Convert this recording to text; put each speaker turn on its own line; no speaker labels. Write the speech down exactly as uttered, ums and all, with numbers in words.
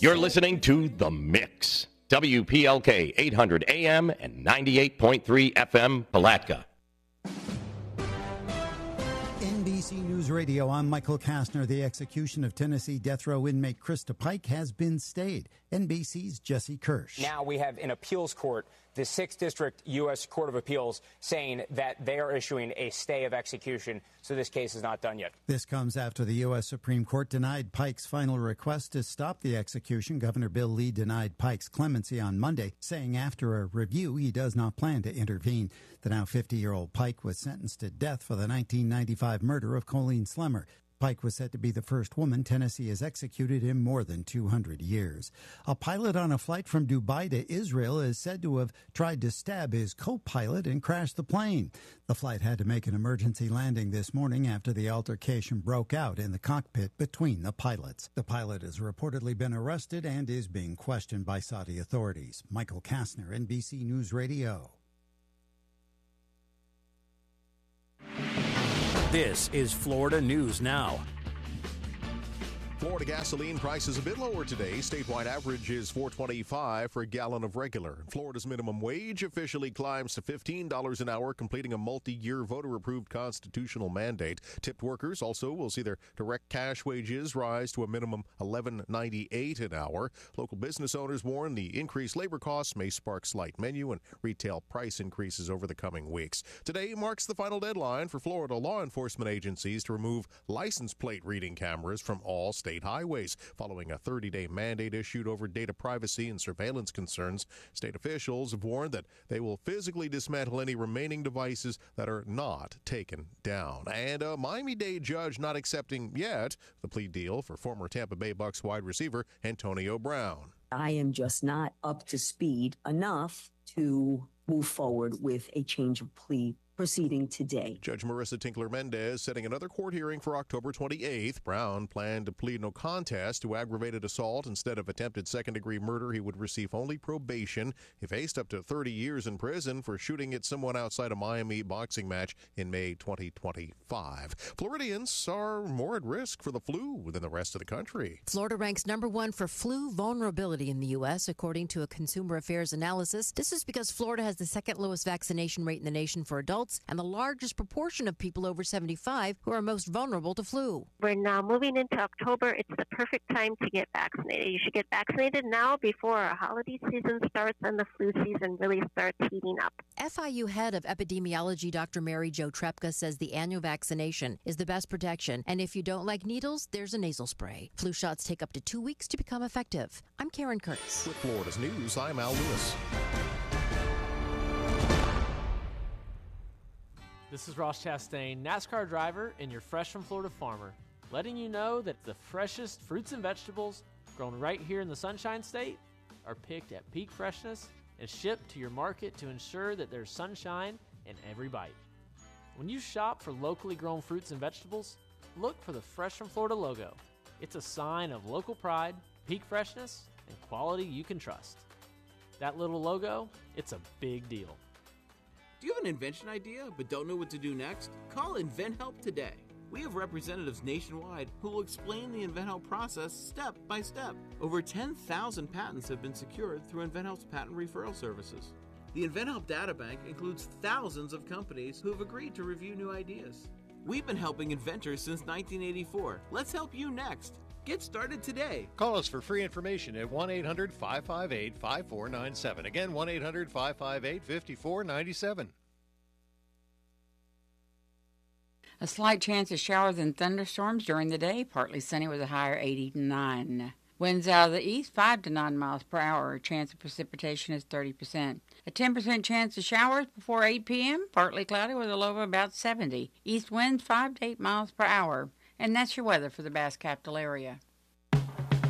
You're listening to The Mix. W P L K eight hundred A M and ninety-eight point three F M, Palatka.
N B C News Radio, I'm Michael Kastner. The execution of Tennessee death row inmate Krista Pike has been stayed. N B C's Jesse Kirsch.
Now we have an appeals court, the sixth District U S Court of Appeals, saying that they are issuing a stay of execution, so this case is not done yet.
This comes after the U S Supreme Court denied Pike's final request to stop the execution. Governor Bill Lee denied Pike's clemency on Monday, saying after a review he does not plan to intervene. The now fifty-year-old Pike was sentenced to death for the nineteen ninety-five murder of Colleen Slemmer. Pike was said to be the first woman Tennessee has executed in more than two hundred years. A pilot on a flight from Dubai to Israel is said to have tried to stab his co-pilot and crash the plane. The flight had to make an emergency landing this morning after the altercation broke out in the cockpit between the pilots. The pilot has reportedly been arrested and is being questioned by Saudi authorities. Michael Kastner, N B C News Radio.
This is Florida News Now.
Florida gasoline prices a bit lower today. Statewide average is four twenty-five for a gallon of regular. Florida's minimum wage officially climbs to fifteen dollars an hour, completing a multi-year voter-approved constitutional mandate. Tipped workers also will see their direct cash wages rise to a minimum eleven ninety-eight an hour. Local business owners warn the increased labor costs may spark slight menu and retail price increases over the coming weeks. Today marks the final deadline for Florida law enforcement agencies to remove license plate reading cameras from all state highways, following a thirty-day mandate issued over data privacy and surveillance concerns. State officials have warned that they will physically dismantle any remaining devices that are not taken down. And a Miami-Dade judge not accepting yet the plea deal for former Tampa Bay Bucs wide receiver Antonio Brown.
I am just not up to speed enough to move forward with a change of plea proceeding today.
Judge Marissa Tinkler-Mendez setting another court hearing for October twenty-eighth. Brown planned to plead no contest to aggravated assault. Instead of attempted second-degree murder, he would receive only probation. He faced up to thirty years in prison for shooting at someone outside a Miami boxing match in May twenty twenty-five. Floridians are more at risk for the flu than the rest of the country.
Florida ranks number one for flu vulnerability in the U S, according to a Consumer Affairs analysis. This is because Florida has the second lowest vaccination rate in the nation for adults and the largest proportion of people over seventy-five who are most vulnerable to flu.
We're now moving into October. It's the perfect time to get vaccinated. You should get vaccinated now before our holiday season starts and the flu season really starts heating up.
F I U head of epidemiology, Doctor Mary Jo Trepka, says the annual vaccination is the best protection. And if you don't like needles, there's a nasal spray. Flu shots take up to two weeks to become effective. I'm Karen Curtis.
With Florida's News, I'm Al Lewis.
This is Ross Chastain, NASCAR driver and your Fresh from Florida farmer, letting you know that the freshest fruits and vegetables grown right here in the Sunshine State are picked at peak freshness and shipped to your market to ensure that there's sunshine in every bite. When you shop for locally grown fruits and vegetables, look for the Fresh from Florida logo. It's a sign of local pride, peak freshness, and quality you can trust. That little logo, it's a big deal.
Do you have an invention idea but don't know what to do next? Call InventHelp today. We have representatives nationwide who will explain the InventHelp process step by step. Over ten thousand patents have been secured through InventHelp's patent referral services. The InventHelp Databank includes thousands of companies who have agreed to review new ideas. We've been helping inventors since nineteen eighty-four. Let's help you next. Get started today.
Call us for free information at one eight hundred five five eight five four nine seven. Again, one eight hundred five five eight five four nine seven.
A slight chance of showers and thunderstorms during the day. Partly sunny with a higher eighty-nine. Winds out of the east, five to nine miles per hour. Chance of precipitation is thirty percent. A ten percent chance of showers before eight p.m. Partly cloudy with a low of about seventy. East winds five to eight miles per hour. And that's your weather for the Bass Capital area.